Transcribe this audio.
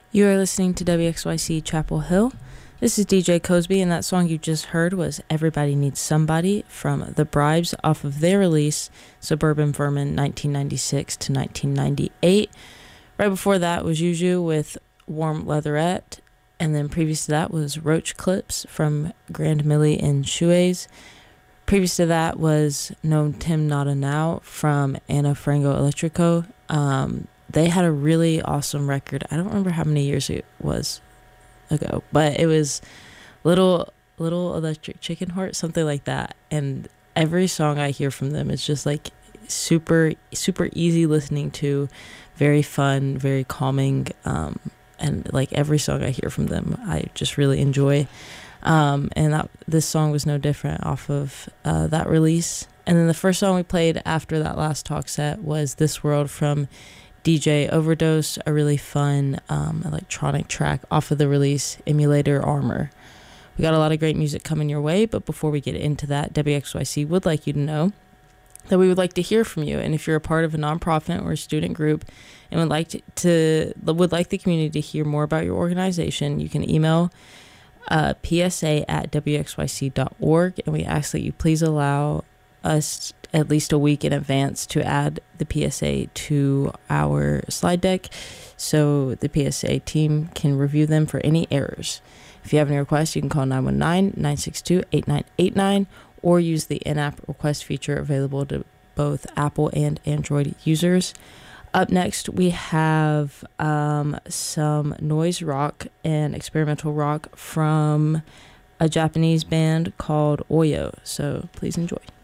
You are listening to WXYC Chapel Hill. This is DJ Cosby, and that song you just heard was Everybody Needs Somebody from The Bribes off of their release, Suburban Vermin 1996 to 1998. Right before that was Juju with Warm Leatherette, and then previous to that was Roach Clips from Grand Millie and Shoegaze. Previous to that was No Tim Nada Now from Anna Frango Electrico. They had a really awesome record. I don't remember how many years it was ago, but it was Little Electric Chicken Heart, something like that. And every song I hear from them is just like super easy listening to, very fun, very calming, and like every song I hear from them I just really enjoy. And this song was no different off of that release. And then the first song we played after that last talk set was This World from DJ Overdose, a really fun electronic track off of the release Emulator Armor. We got a lot of great music coming your way, but before we get into that, WXYC would like you to know that we would like to hear from you. And if you're a part of a nonprofit or a student group and would like would like the community to hear more about your organization, you can email psa@wxyc.org, and we ask that you please allow us at least a week in advance to add the PSA to our slide deck so the PSA team can review them for any errors. If you have any requests, you can call 919-962-8989 or use the in-app request feature available to both Apple and Android users. Up next, we have some noise rock and experimental rock from a Japanese band called Oyo. So please enjoy.